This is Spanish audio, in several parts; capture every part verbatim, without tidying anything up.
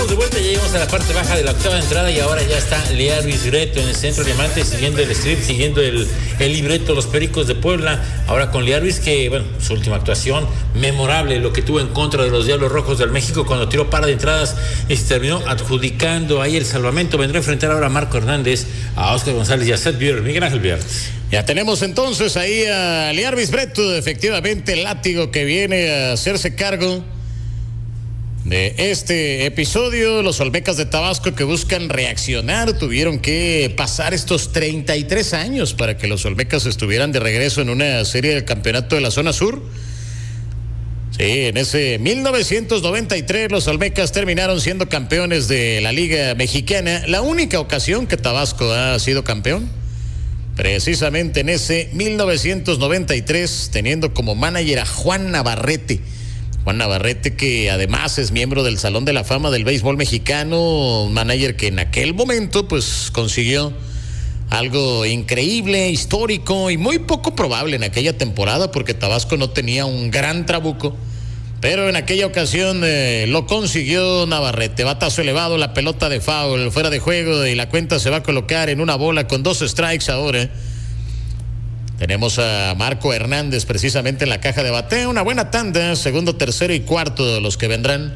estamos de vuelta, ya llegamos a la parte baja de la octava entrada y ahora ya está Learvis Breto en el centro diamante, siguiendo el strip, siguiendo el, el libreto, los Pericos de Puebla. Ahora con Learvis, que bueno, su última actuación memorable, lo que tuvo en contra de los Diablos Rojos del México cuando tiró par de entradas y se terminó adjudicando ahí el salvamento. Vendrá a enfrentar ahora a Marco Hernández, a Oscar González y a Seth Bieber. Miguel Ángel Viernes. Ya tenemos entonces ahí a Learvis Breto, efectivamente el látigo que viene a hacerse cargo de este episodio. Los Olmecas de Tabasco, que buscan reaccionar, tuvieron que pasar estos treinta y tres años para que los Olmecas estuvieran de regreso en una serie del campeonato de la zona sur. Sí, en ese mil novecientos noventa y tres los Olmecas terminaron siendo campeones de la Liga Mexicana, la única ocasión que Tabasco ha sido campeón. Precisamente en ese mil novecientos noventa y tres, teniendo como manager a Juan Navarrete. Juan Navarrete, que además es miembro del Salón de la Fama del Béisbol Mexicano, un manager que en aquel momento pues consiguió algo increíble, histórico y muy poco probable en aquella temporada, porque Tabasco no tenía un gran trabuco, pero en aquella ocasión eh, lo consiguió Navarrete. Batazo elevado, la pelota de foul, fuera de juego, y la cuenta se va a colocar en una bola con dos strikes ahora. Tenemos a Marco Hernández precisamente en la caja de bateo. Una buena tanda, segundo, tercero y cuarto de los que vendrán.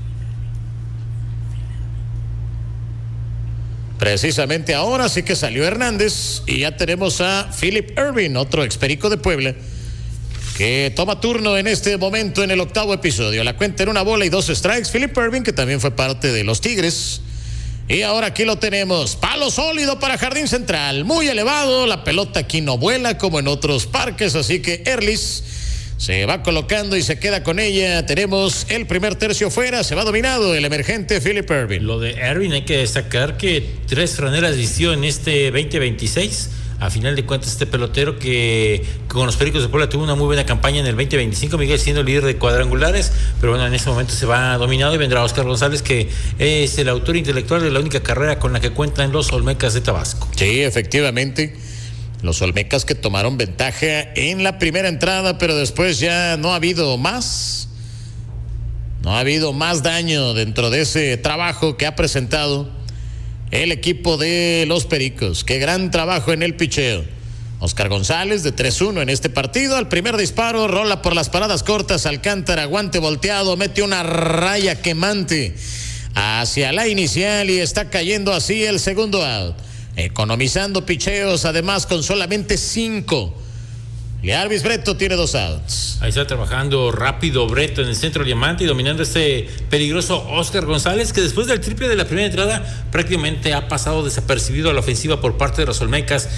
Precisamente ahora sí que salió Hernández y ya tenemos a Philip Ervin, otro experico de Puebla, que toma turno en este momento en el octavo episodio. La cuenta en una bola y dos strikes. Philip Ervin, que también fue parte de los Tigres. Y ahora aquí lo tenemos, palo sólido para Jardín Central, muy elevado, la pelota aquí no vuela como en otros parques, así que Erlis se va colocando y se queda con ella. Tenemos el primer tercio fuera, se va dominado el emergente Philip Ervin. Lo de Ervin hay que destacar que tres franelas vistió en este veinte veintiséis. A final de cuentas, este pelotero que, que con los Pericos de Puebla tuvo una muy buena campaña en el veinte veinticinco, Miguel siendo líder de cuadrangulares, pero bueno, en ese momento se va dominado y vendrá Oscar González, que es el autor intelectual de la única carrera con la que cuentan los Olmecas de Tabasco. Sí, efectivamente, los Olmecas que tomaron ventaja en la primera entrada, pero después ya no ha habido más, no ha habido más daño dentro de ese trabajo que ha presentado el equipo de los Pericos. Qué gran trabajo en el picheo. Oscar González de tres uno en este partido. Al primer disparo, rola por las paradas cortas, Alcántara, guante volteado, mete una raya quemante hacia la inicial y está cayendo así el segundo out, economizando picheos, además con solamente cinco. Learvis Breto tiene dos outs. Ahí está trabajando rápido Breto en el centro diamante y dominando este peligroso Oscar González, que después del triple de la primera entrada prácticamente ha pasado desapercibido a la ofensiva por parte de los Olmecas.